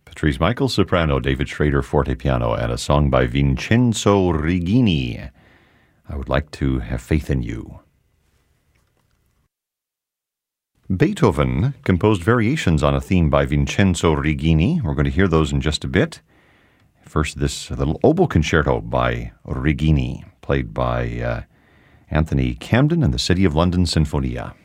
Patrice Michael, soprano, David Schrader, fortepiano, and a song by Vincenzo Rigini, I Would Like to Have Faith in You. Beethoven composed variations on a theme by Vincenzo Rigini. We're going to hear those in just a bit. First, this little oboe concerto by Rigini, played by Anthony Camden and the City of London Sinfonia.